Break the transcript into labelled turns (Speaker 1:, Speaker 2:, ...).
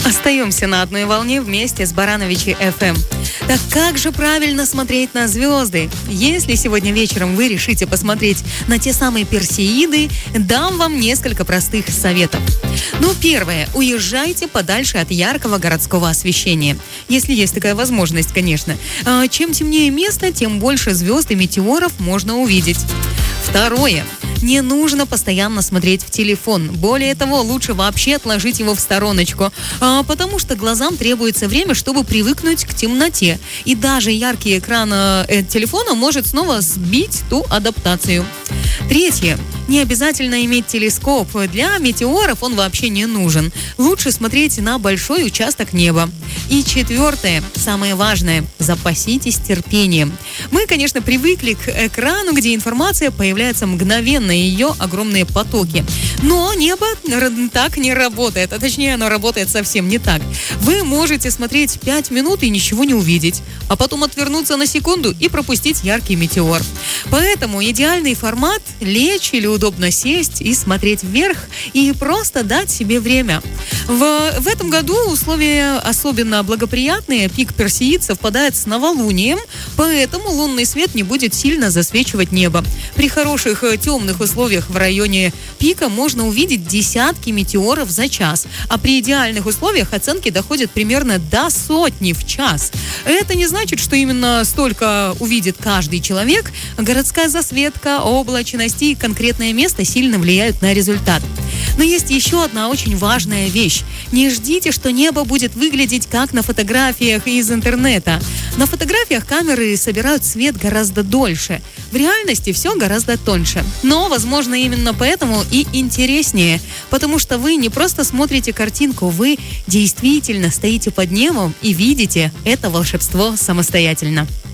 Speaker 1: Остаемся на одной волне вместе с Барановичи FM. Так как же правильно смотреть на звезды? Если сегодня вечером вы решите посмотреть на те самые Персеиды, дам вам несколько простых советов. Первое. Уезжайте подальше от яркого городского освещения. Если есть такая возможность, конечно. Чем темнее место, тем больше звезд и метеоров можно увидеть. Второе. Не нужно постоянно смотреть в телефон. Более того, лучше вообще отложить его в стороночку, потому что глазам требуется время, чтобы привыкнуть к темноте. И даже яркий экран телефона может снова сбить ту адаптацию. Третье. Не обязательно иметь телескоп. Для метеоров он вообще не нужен. Лучше смотреть на большой участок неба. И четвертое, самое важное, запаситесь терпением. Мы, конечно, привыкли к экрану, где информация появляется мгновенно, и ее огромные потоки. Но небо так не работает, а точнее оно работает совсем не так. Вы можете смотреть 5 минут и ничего не увидеть, а потом отвернуться на секунду и пропустить яркий метеор. Поэтому идеальный формат – лечь или удобно сесть и смотреть вверх и просто дать себе время. В этом году условия особенно благоприятные. Пик Персеид совпадает с новолунием, поэтому лунный свет не будет сильно засвечивать небо. При хороших темных условиях в районе пика можно увидеть десятки метеоров за час, а при идеальных условиях оценки доходят примерно до 100 в час. Это не значит, что именно столько увидит каждый человек. Городская засветка, облачность и конкретное место сильно влияют на результат. Но есть еще одна очень важная вещь. Не ждите, что небо будет выглядеть как на фотографиях из интернета. На фотографиях камеры собирают свет гораздо дольше. В реальности все гораздо тоньше. Но, возможно, именно поэтому и интереснее. Потому что вы не просто смотрите картинку, вы действительно стоите под небом и видите это волшебство самостоятельно.